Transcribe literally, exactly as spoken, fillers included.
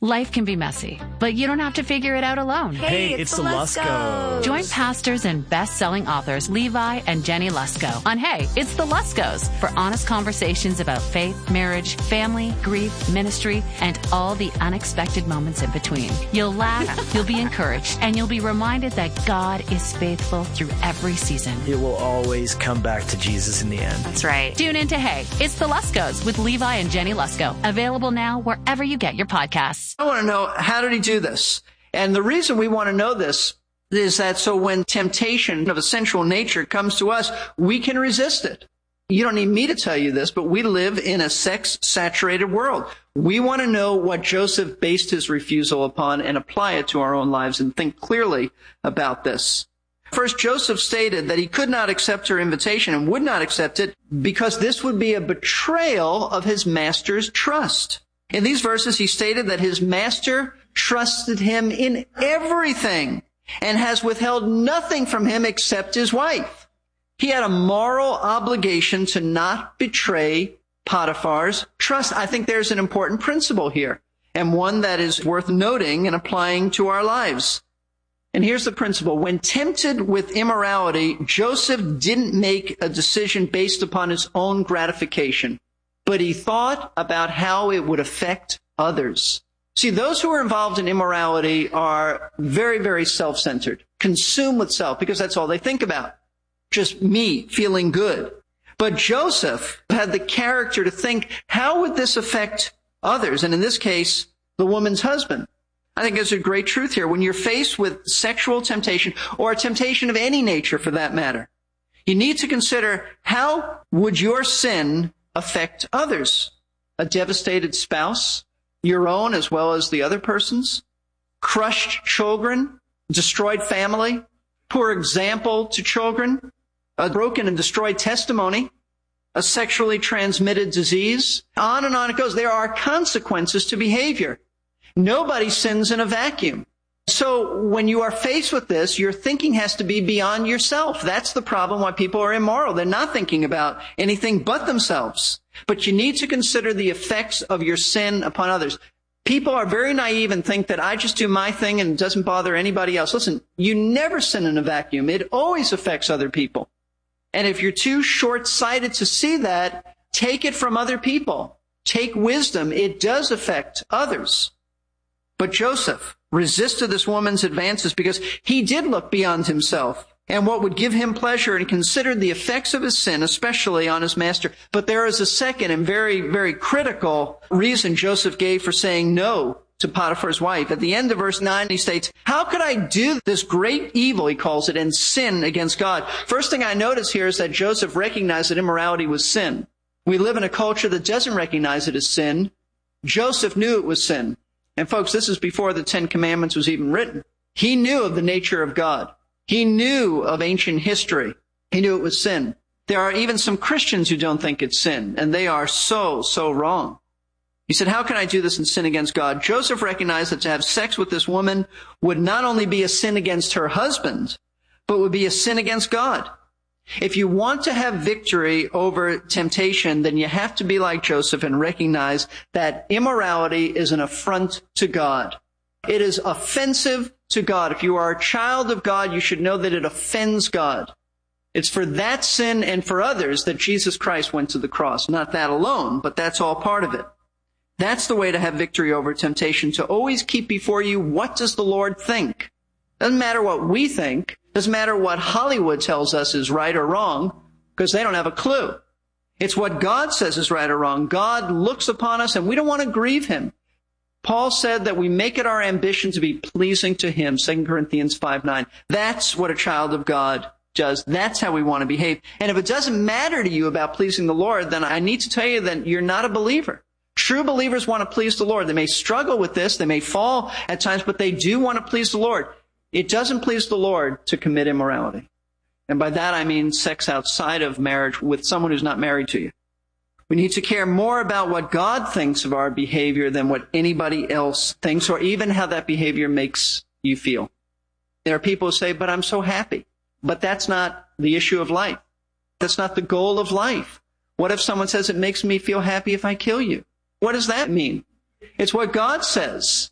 Life can be messy, but you don't have to figure it out alone. Hey, Hey, it's, it's the the Luskos. Join pastors and best-selling authors Levi and Jenny Lusko on Hey, It's the Luskos for honest conversations about faith, marriage, family, grief, ministry, and all the unexpected moments in between. You'll laugh, you'll be encouraged, and you'll be reminded that God is faithful through every season. It will always come back to Jesus in the end. That's right. Tune in to Hey, It's the Luskos with Levi and Jenny Lusko. Available now wherever you get your podcasts. I want to know, how did he do this? And the reason we want to know this is that so when temptation of a sensual nature comes to us, we can resist it. You don't need me to tell you this, but we live in a sex-saturated world. We want to know what Joseph based his refusal upon and apply it to our own lives and think clearly about this. First, Joseph stated that he could not accept her invitation and would not accept it because this would be a betrayal of his master's trust. In these verses, he stated that his master trusted him in everything and has withheld nothing from him except his wife. He had a moral obligation to not betray Potiphar's trust. I think there's an important principle here, and one that is worth noting and applying to our lives. And here's the principle. When tempted with immorality, Joseph didn't make a decision based upon his own gratification, but he thought about how it would affect others. See, those who are involved in immorality are very, very self-centered, consumed with self, because that's all they think about. Just me feeling good. But Joseph had the character to think, how would this affect others? And in this case, the woman's husband. I think there's a great truth here. When you're faced with sexual temptation, or a temptation of any nature for that matter, you need to consider, how would your sin affect others? A devastated spouse, your own as well as the other person's, crushed children, destroyed family, poor example to children, a broken and destroyed testimony, a sexually transmitted disease. On and on it goes. There are consequences to behavior. Nobody sins in a vacuum. So when you are faced with this, your thinking has to be beyond yourself. That's the problem why people are immoral. They're not thinking about anything but themselves. But you need to consider the effects of your sin upon others. People are very naive and think that I just do my thing and it doesn't bother anybody else. Listen, you never sin in a vacuum. It always affects other people. And if you're too short-sighted to see that, take it from other people. Take wisdom. It does affect others. But Joseph resisted this woman's advances because he did look beyond himself and what would give him pleasure and considered the effects of his sin, especially on his master. But there is a second and very, very critical reason Joseph gave for saying no to Potiphar's wife. At the end of verse nine, he states, how could I do this great evil, he calls it, and sin against God? First thing I notice here is that Joseph recognized that immorality was sin. We live in a culture that doesn't recognize it as sin. Joseph knew it was sin. And folks, this is before the Ten Commandments was even written. He knew of the nature of God. He knew of ancient history. He knew it was sin. There are even some Christians who don't think it's sin, and they are so, so wrong. He said, how can I do this and sin against God? Joseph recognized that to have sex with this woman would not only be a sin against her husband, but would be a sin against God. If you want to have victory over temptation, then you have to be like Joseph and recognize that immorality is an affront to God. It is offensive to God. If you are a child of God, you should know that it offends God. It's for that sin and for others that Jesus Christ went to the cross. Not that alone, but that's all part of it. That's the way to have victory over temptation, to always keep before you, what does the Lord think? Doesn't matter what we think. Doesn't matter what Hollywood tells us is right or wrong, because they don't have a clue. It's what God says is right or wrong. God looks upon us, and we don't want to grieve him. Paul said that we make it our ambition to be pleasing to him, Second Corinthians five nine. That's what a child of God does. That's how we want to behave. And if it doesn't matter to you about pleasing the Lord, then I need to tell you that you're not a believer. True believers want to please the Lord. They may struggle with this. They may fall at times, but they do want to please the Lord. It doesn't please the Lord to commit immorality. And by that I mean sex outside of marriage with someone who's not married to you. We need to care more about what God thinks of our behavior than what anybody else thinks, or even how that behavior makes you feel. There are people who say, but I'm so happy. But that's not the issue of life. That's not the goal of life. What if someone says, it makes me feel happy if I kill you? What does that mean? It's what God says.